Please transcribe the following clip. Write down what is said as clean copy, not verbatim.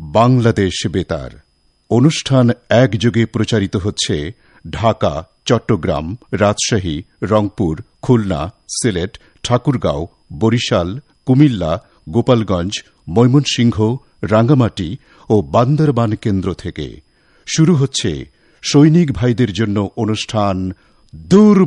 বাংলাদেশ বেতার অনুষ্ঠান একযোগে প্রচারিত হচ্ছে ঢাকা, চট্টগ্রাম, রাজশাহী, রংপুর, খুলনা, সিলেট, ঠাকুরগাঁও, বরিশাল, কুমিল্লা, গোপালগঞ্জ, ময়মনসিংহ, রাঙ্গামাটি ও বান্দরবান কেন্দ্র থেকে। শুরু হচ্ছে সৈনিক ভাইদের জন্য অনুষ্ঠান দূর